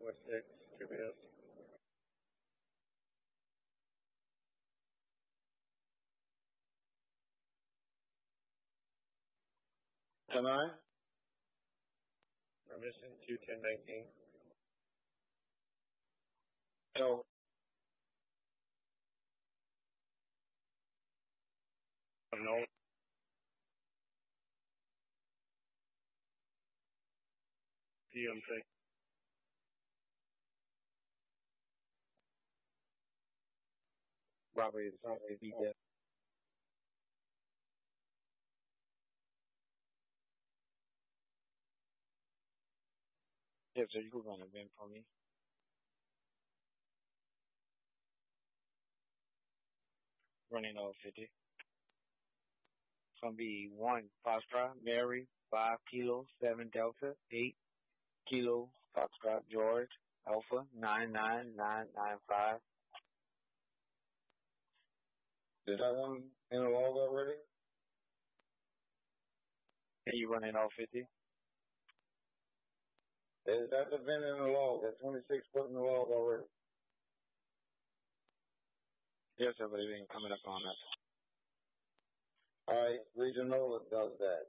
4-6, TBS. Tonight? Permission 2-10-19. So, No. DMC. Robert is always be there. Yeah, so you can run a event for me. Running over 50. It's gonna be 1 Foxtrot, Mary, 5 Kilo, 7 Delta, 8 Kilo, Foxtrot, George, Alpha, 99995. Is that one in the log already? Can you run it off 50? That's the VIN in the log. That's 26 put in the log already. Yes, sir, but it ain't coming up on that. All right, Regional does that.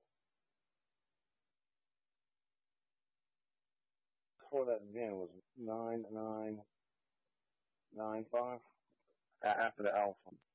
Before that VIN was 9995. After the Alpha.